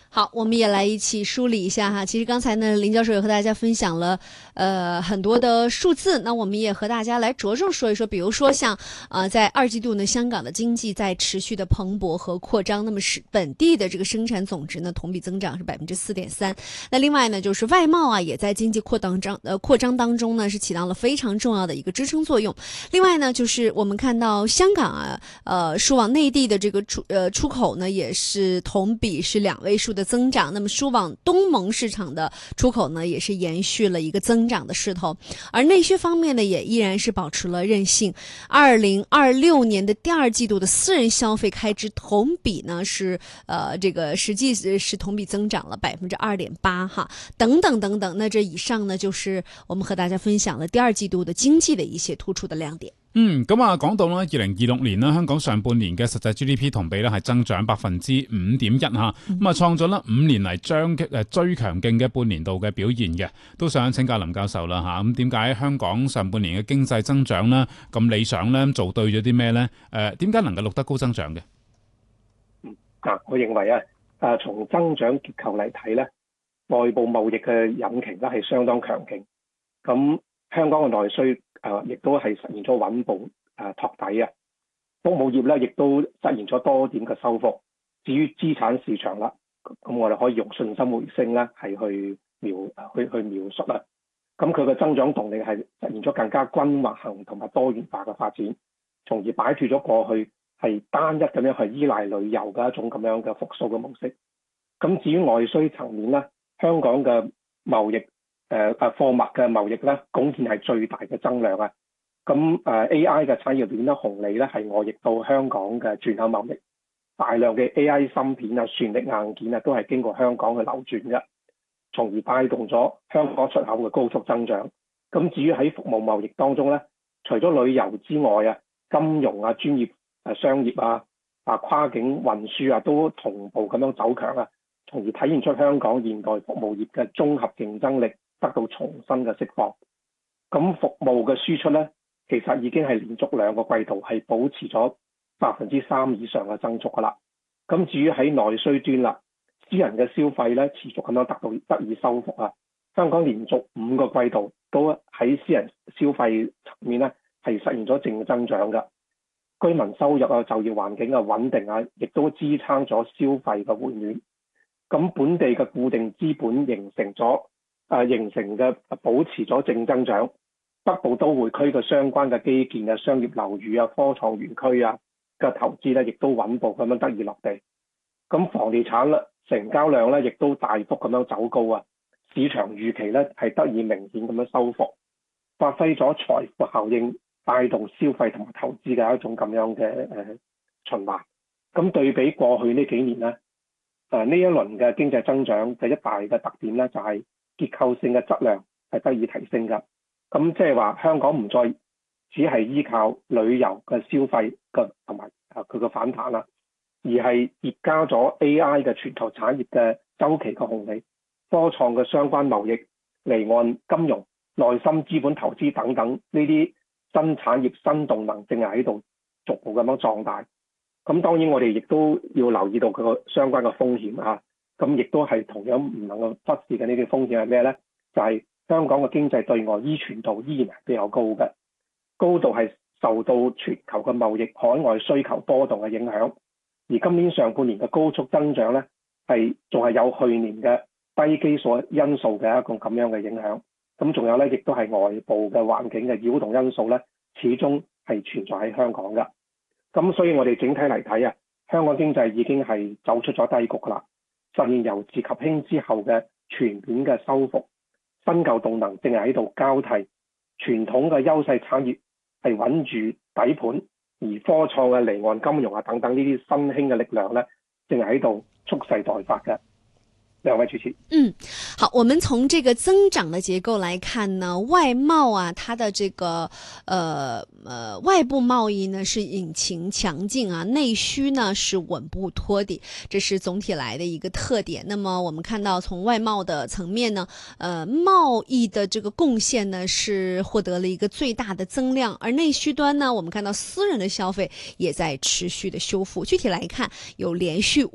好，我们也来一起梳理一下哈。其实刚才呢，林教授也和大家分享了很多的数字，那我们也和大家来着重说一说，比如说像在二季度呢，香港的经济在持续的蓬勃和扩张，那么是本地的这个生产总值呢同比增长是4.3%。那另外呢，就是外贸啊，也在经济扩张当中呢是起到了非常重要的一个支撑作用。另外呢，就是我们看到香港啊，输往内地的这个出口呢，也是同比是2位数的增长。那么输往东盟市场的出口呢，也是延续了一个增长的势头。而内需方面呢，也依然是保持了韧性。2026年的第二季度的私人消费开支同比呢是这个实际是同比增長了2.8%哈，等等等等。那這以上呢，就是我們和大家分享了第二季度的經濟的一些突出的亮點。 咁啊，講到啦，2026年啦，香港上半年嘅實際 GDP 同比咧係增長5.1%嚇，咁啊創咗啦5年嚟最強勁嘅半年度嘅表現嘅，都想請教林教授啦嚇。咁點解香港上半年嘅經濟增長咧咁理想咧？做對咗啲咩咧？點解能夠錄得高增長嘅？ 我認為從增長結構嚟睇咧，外部貿易嘅引擎咧係相當強勁。咁香港嘅內需亦都係實現咗穩步托底啊。服務業咧亦都實現咗多點嘅收復。至於資產市場啦，咁我哋可以用信心回升咧係去描述啦。咁佢嘅增長動力係實現咗更加均衡同埋多元化嘅發展，從而擺脫咗過去係單一咁樣去依賴旅遊嘅一種咁樣嘅復甦嘅模式。咁至於外需層面咧，香港嘅貿易貨物嘅貿易咧，貢獻係最大嘅增量啊！咁AI 嘅產業鏈咧，紅利咧係外溢到香港嘅轉口貿易，大量嘅 AI 芯片啊、算力硬件啊，都係經過香港嘅流轉嘅，從而帶動咗香港出口嘅高速增長。咁至於喺服務貿易當中咧，除咗旅遊之外啊，金融啊、專業商業跨境運輸啊，都同步咁樣走強啊，從而體現出香港現代服務業嘅綜合競爭力得到重新嘅釋放。咁服務嘅輸出咧，其實已經係連續2個季度係保持咗3%以上嘅增速噶啦。咁至於喺內需端啦，私人嘅消費咧持續咁樣得以收復啊。香港連續5個季度都喺私人消費層面咧係實現咗正增長嘅。居民收入啊、就業環境啊穩定啊，亦都支撐咗消費嘅回暖。咁本地嘅固定資本形成嘅保持咗正增長。北部都會區嘅相關嘅基建啊、商業樓宇啊、科創園區啊嘅投資咧，亦都穩步咁樣得以落地。咁房地產咧成交量咧，亦都大幅咁樣走高啊。市場預期咧係得以明顯咁樣收復，發揮咗財富效應，帶動消費同埋投資嘅一種咁樣嘅循環。咁對比過去呢幾年咧，呢一輪嘅經濟增長嘅一大嘅特點咧，就係結構性嘅質量係得以提升㗎。咁即係話香港唔再只係依靠旅遊嘅消費嘅同埋佢嘅反彈啦，而係疊加咗 AI 嘅全球產業嘅週期嘅紅利、科創嘅相關貿易、離岸金融、內心資本投資等等呢啲新產業新動能正係喺度逐步咁樣壯大。咁當然我哋亦都要留意到佢個相關嘅風險啊。咁亦都係同樣唔能夠忽視嘅呢啲風險係咩呢？就係香港嘅經濟對外依存度依然係比較高嘅，高度係受到全球嘅貿易海外需求波動嘅影響。而今年上半年嘅高速增長呢，仲係有去年嘅低基數因素嘅一個咁樣嘅影響。咁仲有呢，亦都係外部嘅環境嘅擾動因素呢，始終係存在喺香港嘅。咁所以我哋整體嚟睇啊，香港經濟已經係走出咗低谷㗎啦，實現由治及興之後嘅全面嘅收復。新舊動能正係喺度交替，傳統嘅優勢產業係穩住底盤，而科創嘅離岸金融啊等等呢啲新興嘅力量咧，正係喺度蓄勢待發嘅。兩位主持。 好，我們從這個增長的結構來看呢，外貿啊，它的這個外部貿易呢是引擎強勁啊，內需呢是穩步托底，這是總體來的一個特點。那麼我們看到從外貿的層面呢，貿易的這個貢獻呢是獲得了一個最大的增量，而內需端呢，我們看到私人的消費也在持續的修復。具體來看，有連續